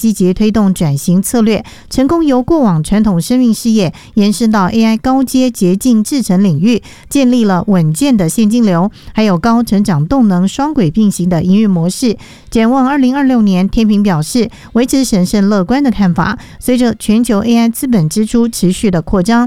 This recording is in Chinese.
积极推动转型策略，成功由过往传统生命事业延伸到 AI 高阶洁净制程领域，建立了稳健的现金流，还有高成长动能双轨并行的营运模式。展望2026年，天平表示维持审慎乐观的看法，随着全球 AI 资本支出持续的扩张，